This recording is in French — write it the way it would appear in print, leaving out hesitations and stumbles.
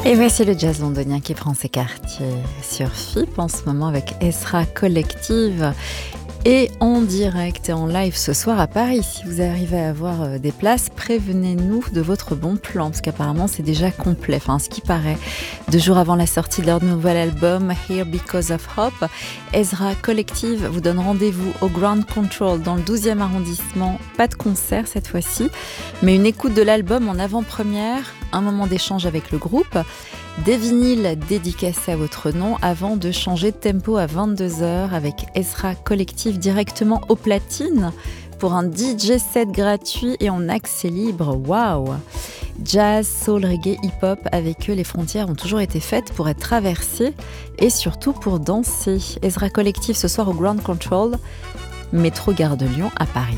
Et voici le jazz londonien qui prend ses quartiers sur FIP en ce moment avec Ezra Collective et en direct et en live ce soir à Paris. Si vous arrivez à avoir des places, prévenez-nous de votre bon plan parce qu'apparemment c'est déjà complet, enfin ce qui paraît. 2 jours avant la sortie de leur nouvel album Here Because of Hope, Ezra Collective vous donne rendez-vous au Ground Control dans le 12e arrondissement. Pas de concert cette fois-ci, mais une écoute de l'album en avant-première, un moment d'échange avec le groupe, des vinyles dédicacés à votre nom avant de changer de tempo à 22h avec Ezra Collective directement aux platines pour un DJ set gratuit et en accès libre. Waouh! Jazz, soul, reggae, hip-hop, avec eux les frontières ont toujours été faites pour être traversées et surtout pour danser. Ezra Collective ce soir au Ground Control, métro Gare de Lyon à Paris.